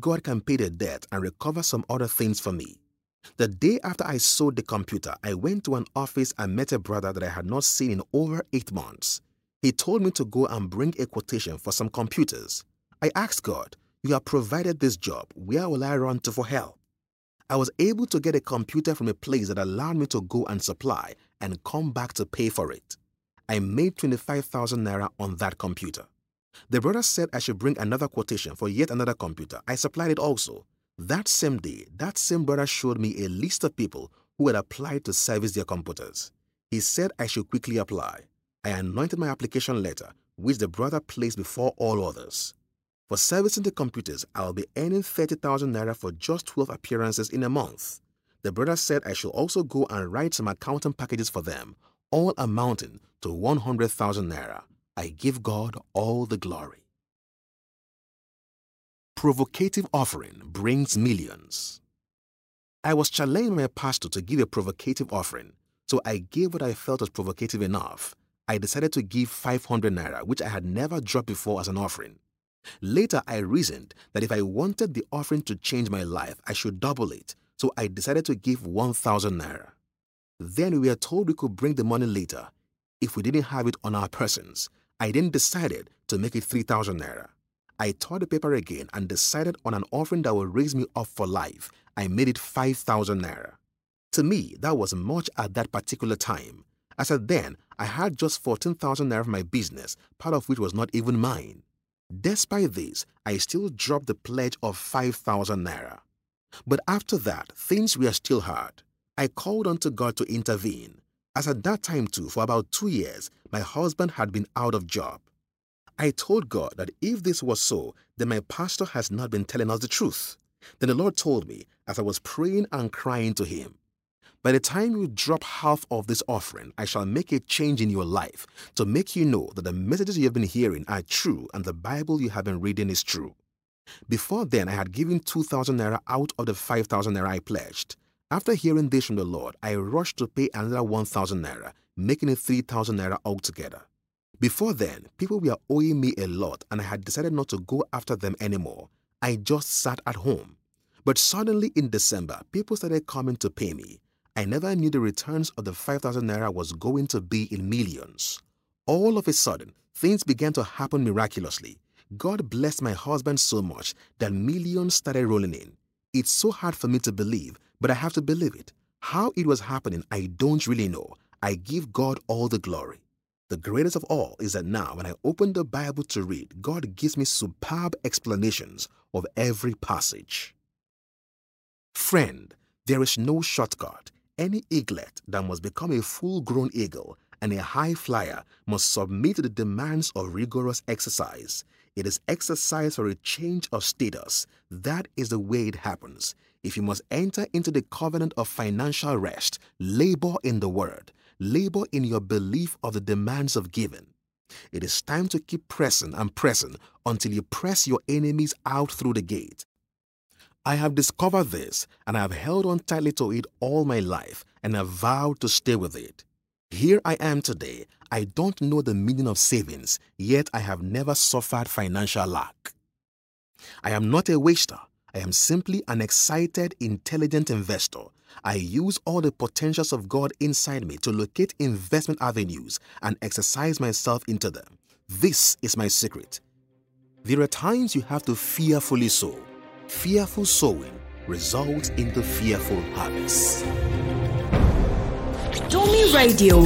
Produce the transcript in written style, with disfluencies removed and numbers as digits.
God can pay the debt and recover some other things for me. The day after I sold the computer, I went to an office and met a brother that I had not seen in over 8 months. He told me to go and bring a quotation for some computers. I asked God, "You have provided this job. Where will I run to for help?" I was able to get a computer from a place that allowed me to go and supply and come back to pay for it. I made 25,000 naira on that computer. The brother said I should bring another quotation for yet another computer. I supplied it also. That same day, that same brother showed me a list of people who had applied to service their computers. He said I should quickly apply. I anointed my application letter, which the brother placed before all others. For servicing the computers, I'll be earning 30,000 naira for just 12 appearances in a month. The brother said I should also go and write some accounting packages for them, all amounting to 100,000 naira. I give God all the glory. Provocative offering brings millions. I was challenged by my pastor to give a provocative offering, so I gave what I felt was provocative enough. I decided to give 500 naira, which I had never dropped before as an offering. Later, I reasoned that if I wanted the offering to change my life, I should double it, so I decided to give 1,000 naira. Then we were told we could bring the money later if we didn't have it on our persons. I then decided to make it 3,000 naira. I tore the paper again and decided on an offering that would raise me up for life. I made it 5,000 naira. To me, that was much at that particular time. As at then, I had just 14,000 naira from my business, part of which was not even mine. Despite this, I still dropped the pledge of 5,000 naira. But after that, things were still hard. I called on to God to intervene. As at that time too, for about 2 years, my husband had been out of job. I told God that if this was so, then my pastor has not been telling us the truth. Then the Lord told me, as I was praying and crying to him, "By the time you drop half of this offering, I shall make a change in your life to make you know that the messages you have been hearing are true and the Bible you have been reading is true." Before then, I had given 2,000 naira out of the 5,000 naira I pledged. After hearing this from the Lord, I rushed to pay another 1,000 naira, making it 3,000 naira altogether. Before then, people were owing me a lot and I had decided not to go after them anymore. I just sat at home. But suddenly in December, people started coming to pay me. I never knew the returns of the 5,000 naira was going to be in millions. All of a sudden, things began to happen miraculously. God blessed my husband so much that millions started rolling in. It's so hard for me to believe, but I have to believe it. How it was happening, I don't really know. I give God all the glory. The greatest of all is that now when I open the Bible to read, God gives me superb explanations of every passage. Friend, there is no shortcut. Any eaglet that must become a full-grown eagle and a high flyer must submit to the demands of rigorous exercise. It is exercise for a change of status. That is the way it happens. If you must enter into the covenant of financial rest, labor in the word. Labor in your belief of the demands of giving. It is time to keep pressing and pressing until you press your enemies out through the gate. I have discovered this and I have held on tightly to it all my life and have vowed to stay with it. Here I am today. I don't know the meaning of savings, yet I have never suffered financial lack. I am not a waster. I am simply an excited, intelligent investor. I use all the potentials of God inside me to locate investment avenues and exercise myself into them. This is my secret. There are times you have to fearfully sow. Fearful sowing results in the fearful harvest. Domi Radio.